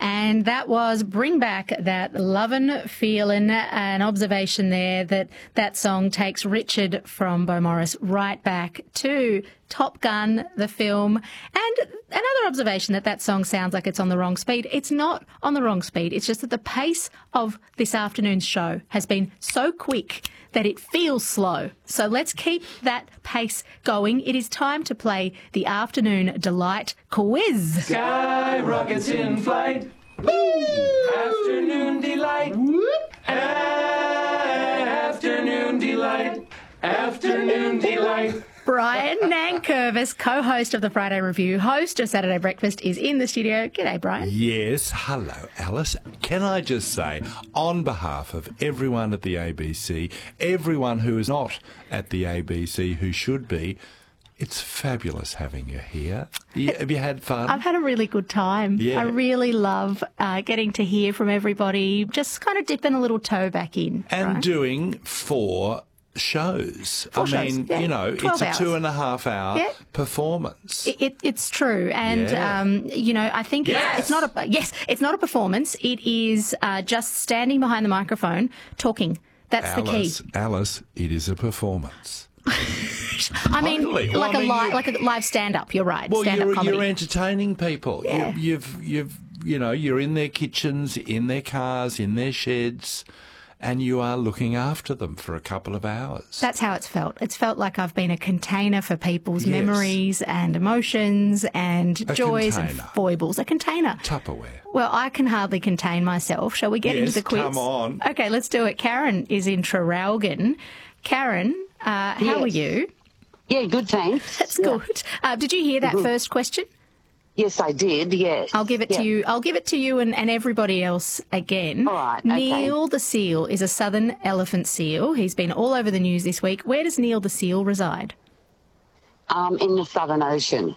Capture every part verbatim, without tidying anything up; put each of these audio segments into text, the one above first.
And that was Bring Back That Lovin' Feelin', an observation there that that song takes Richard from Beaumaris right back to Top Gun, the film. And another observation that that song sounds like it's on the wrong speed. It's not on the wrong speed. It's just that the pace of this afternoon's show has been so quick that it feels slow. So let's keep that pace going. It is time to play the Afternoon Delight quiz. Sky rockets in flight. Woo! Afternoon delight. Afternoon delight. Afternoon delight. Brian Nankervis, co-host of the Friday Review, host of Saturday Breakfast, is in the studio. G'day, Brian. Yes, hello, Alice. Can I just say, on behalf of everyone at the A B C, everyone who is not at the A B C who should be, it's fabulous having you here. You, have you had fun? I've had a really good time. Yeah. I really love uh, getting to hear from everybody, just kind of dipping a it little back in. And right? doing four shows. Four I shows, mean, yeah. you know, it's twelve a hours. two and a half hour Yeah. performance. It, it, it's true, and Yeah. um, you know, I think Yes! it's, it's not a yes, it's not a performance. It is uh, just standing behind the microphone talking. That's Alice, the key. Alice, it is a performance. I mean, Totally. Well, like I a mean, li- you- like a live stand-up. You're right. Well, stand-up you're, comedy. you're entertaining people. Yeah. You, you've, you've, you know, you're in their kitchens, in their cars, in their sheds, and you are looking after them for a couple of hours. That's how it's felt. It's felt like I've been a container for people's Yes. memories and emotions and A joys and container. foibles. A container. Tupperware. Well, I can hardly contain myself. Shall we get Yes, into the quiz? come on. Okay, let's do it. Karen is in Traralgon. Karen, uh, how are Yes. you? Yeah, good, thanks. That's good. Uh, did you hear that first question? Yes, I did, yes. I'll give it Yeah. to you. I'll give it to you and, and everybody else again. All right, okay. Neil the seal is a southern elephant seal. He's been all over the news this week. Where does Neil the seal reside? Um, in the Southern Ocean.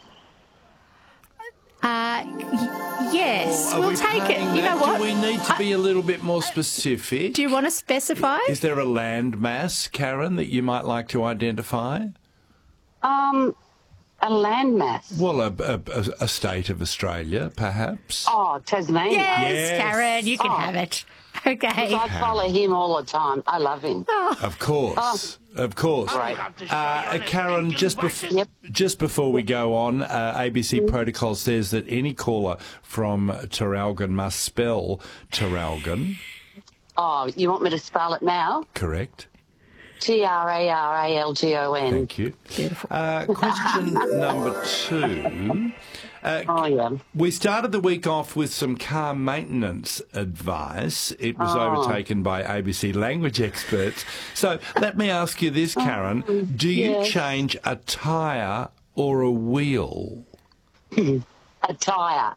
Uh, y- yes, Are we'll we take it. playing You know that? what? Do we need to be a little bit more specific? Do you want to specify? Is there a landmass, Karen, that you might like to identify? Um, a landmass. Well, a, a, a- a state of Australia, perhaps. Oh, Tasmania. Yes, Yes. Karen, you can Oh. have it. Okay. I follow him all the time. I love him. Of course, of course. Right. Uh, Karen, just, bef- Yep. just before we go on, uh, A B C protocol says that any caller from Traralgon must spell Traralgon, Oh, you want me to spell it now? correct? T R A R A L G O N. Thank you. Beautiful. Uh, question number two. Oh, yeah. We started the week off with some car maintenance advice. It was Oh. overtaken by A B C language experts. So let me ask you this, Karen. Do you Yes. change a tyre or a wheel? A tyre.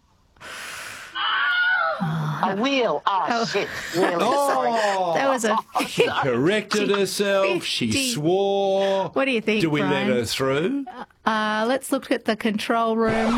A wheel. Oh, shit. Really? Sorry. That was a. She corrected herself. She fifty. swore. What do you think, Do we Brian? let her through? Uh, let's look at the control room.